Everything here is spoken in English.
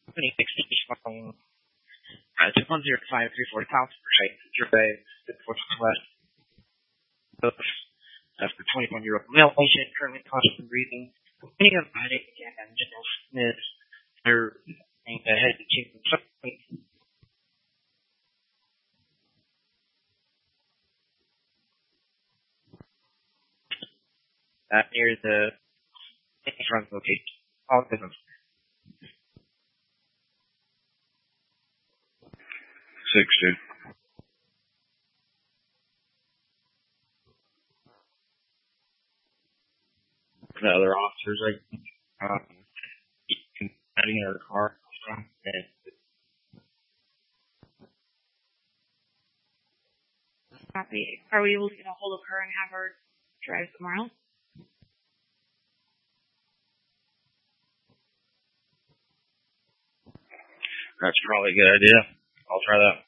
2016 to 10534 South Street, Drive, West. For 21-year-old male patient currently conscious and breathing. Any of headache and general sniffs. They're saying the head changing something. Near the front location. All business. 60. The other officers, getting out of the car. Copy. Are we able to get a hold of her and have her drive somewhere else? That's probably a good idea. I'll try that.